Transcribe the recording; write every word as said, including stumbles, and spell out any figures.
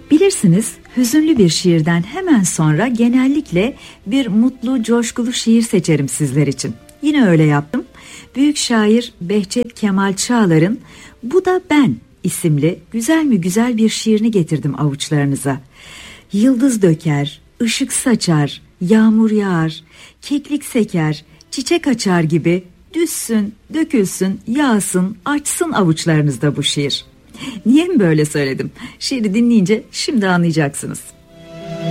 Bilirsiniz, hüzünlü bir şiirden hemen sonra genellikle bir mutlu, coşkulu şiir seçerim sizler için. Yine öyle yaptım. Büyük şair Behçet Kemal Çağlar'ın "Bu da Ben" isimli güzel mi güzel bir şiirini getirdim avuçlarınıza. Yıldız döker, ışık saçar, yağmur yağar, keklik seker, çiçek açar gibi düşsün, dökülsün, yağsın, açsın avuçlarınızda bu şiir. Niye mi böyle söyledim? Şiiri dinleyince şimdi anlayacaksınız.